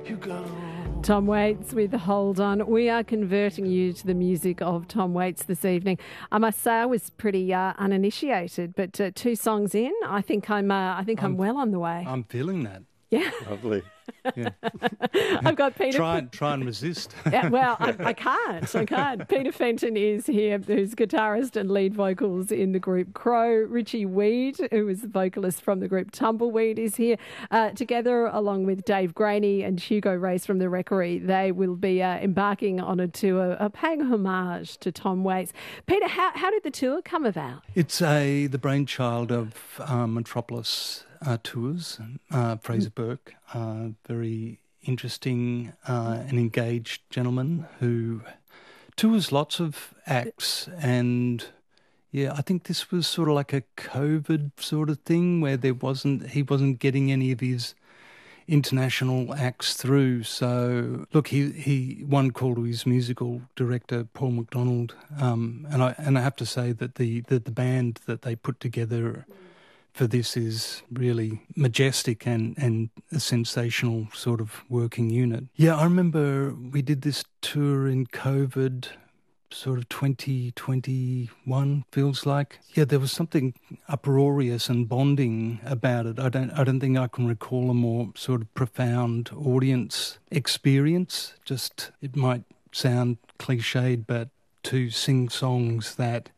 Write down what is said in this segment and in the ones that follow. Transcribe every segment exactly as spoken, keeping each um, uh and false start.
You go. Tom Waits with Hold On. We are converting you to the music of Tom Waits this evening. I must say I was pretty uh, uninitiated, but uh, two songs in, I think I'm. Uh, I think I'm, I'm well on the way. I'm feeling that. Yeah. Lovely. Yeah. I've got Peter. Try, try and resist. Yeah, well, I, I can't. I can't. Peter Fenton is here, who's guitarist and lead vocals in the group Crow. Richie Weed, who is the vocalist from the group Tumbleweed, is here. Uh, together, along with Dave Graney and Hugo Race from the Reckory, they will be uh, embarking on a tour, uh, paying homage to Tom Waits. Peter, how, how did the tour come about? It's a the brainchild of um, Metropolis uh, Tours, uh, Fraser Burke, uh, very interesting uh, and engaged gentleman who tours lots of acts. And yeah, I think this was sort of like a COVID sort of thing where there wasn't he wasn't getting any of his international acts through. So look, he he one call to his musical director Paul McDonald, um, and I and I have to say that the the, the band that they put together for this is really majestic and, and a sensational sort of working unit. Yeah, I remember we did this tour in COVID, sort of twenty twenty-one, feels like. Yeah, there was something uproarious and bonding about it. I don't I don't think I can recall a more sort of profound audience experience. Just, it might sound cliched, but to sing songs that,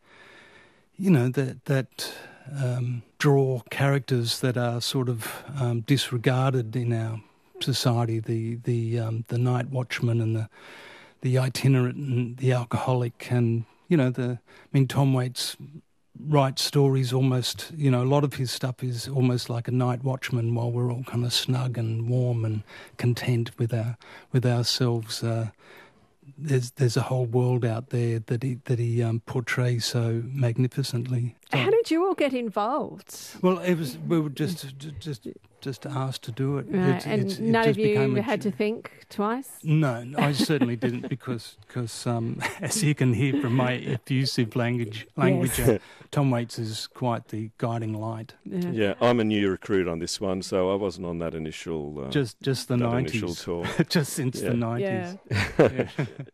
you know, that that Um, draw characters that are sort of um, disregarded in our society, the the um, the night watchman and the the itinerant and the alcoholic, and you know the I mean Tom Waits writes stories almost, you know, a lot of his stuff is almost like a night watchman while we're all kind of snug and warm and content with our with ourselves. Uh, There's there's a whole world out there that he that he um, portrays so magnificently. So, how did you all get involved? Well, it was we were just just just asked to do it. Right. It's, and it's, it none of just became you a, had to think twice? No, I certainly didn't because because um, as you can hear from my effusive language language, Yes. uh, Tom Waits is quite the guiding light. Yeah. Yeah, I'm a new recruit on this one, so I wasn't on that initial uh, Just just the that nineties, initial tour. just since Yeah. the nineties. Yeah.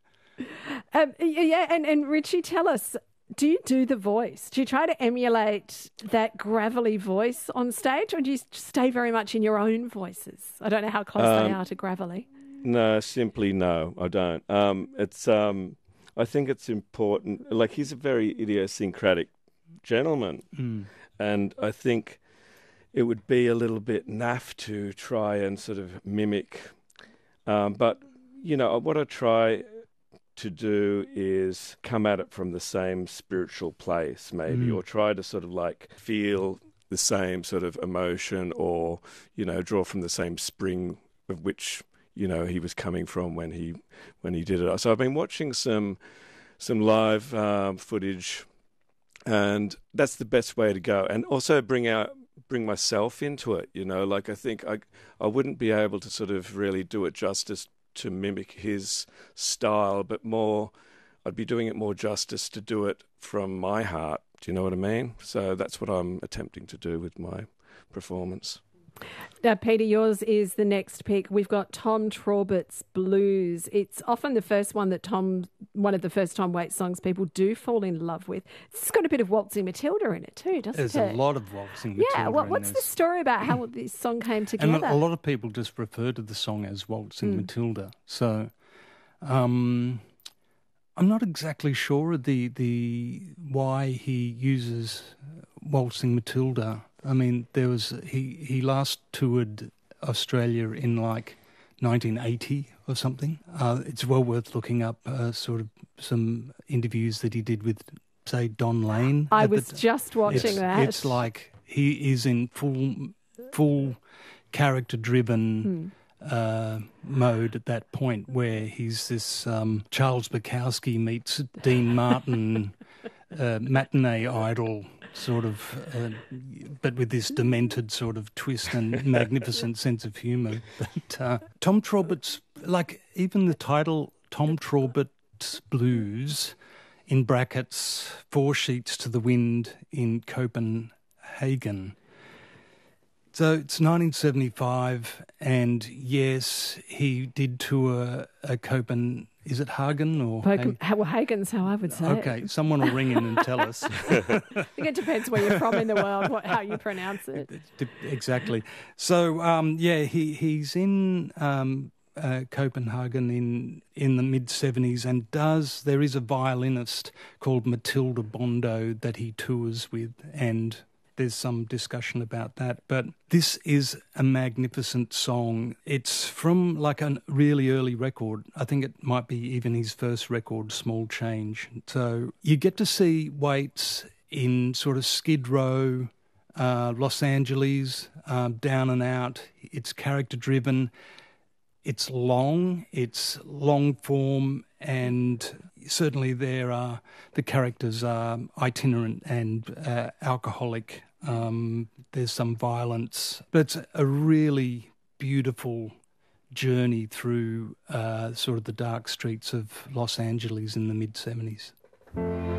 um, yeah, and, and Richie, tell us, do you do the voice? Do you try to emulate that gravelly voice on stage, or do you stay very much in your own voices? I don't know how close Um, they are to gravelly. No, simply no, I don't. Um, it's um, I think it's important. Like, he's a very idiosyncratic gentleman, Mm. and I think it would be a little bit naff to try and sort of mimic. Um, but you know, what I try to do is come at it from the same spiritual place, maybe, Mm. or try to sort of like feel the same sort of emotion, or, you know, draw from the same spring of which, you know, he was coming from when he when he did it. So I've been watching some some live um, footage, and that's the best way to go. And also bring out bring myself into it, you know, like I think I I wouldn't be able to sort of really do it justice to mimic his style, but more, I'd be doing it more justice to do it from my heart. Do you know what I mean? So that's what I'm attempting to do with my performance. Now, Peter, yours is the next pick. We've got Tom Traubert's Blues. It's often the first one that Tom, one of the first Tom Waits songs people do fall in love with. It's got a bit of Waltzing Matilda in it too, doesn't There's it? a lot of waltzing Matilda. Yeah, what, in what's the this. story about how this song came together? And a, a lot of people just refer to the song as Waltzing Mm. Matilda. So um, I'm not exactly sure of the the why he uses Waltzing Matilda. I mean, there was he, he last toured Australia in like nineteen eighty or something. Uh, it's well worth looking up uh, sort of some interviews that he did with, say, Don Lane. I at the was t- just watching it's, that. It's like he is in full full character-driven Hmm. uh, mode at that point, where he's this um, Charles Bukowski meets Dean Martin uh, matinee idol sort of, uh, but with this demented sort of twist and magnificent sense of humour. But uh, Tom Traubert's, like, even the title, Tom Traubert's Blues, in brackets, Four Sheets to the Wind in Copenhagen. So it's nineteen seventy-five, and yes, he did tour uh, Copenhagen. Is it Hagen or Hagen? Well, Hagen's how I would say okay, it. someone will ring in and tell us. I think it depends where you're from in the world, what, how you pronounce it. Exactly. So, um, yeah, he he's in um, uh, Copenhagen in in the mid seventies, and does there is a violinist called Matilda Bondo that he tours with, and there's some discussion about that. But this is a magnificent song. It's from like a really early record. I think it might be even his first record, Small Change. So you get to see Waits in sort of Skid Row, uh, Los Angeles, um, down and out. It's character-driven. It's long. It's long form, and certainly there are the characters are itinerant and uh, alcoholic. Um, there's some violence, but it's a really beautiful journey through uh, sort of the dark streets of Los Angeles in the mid seventies.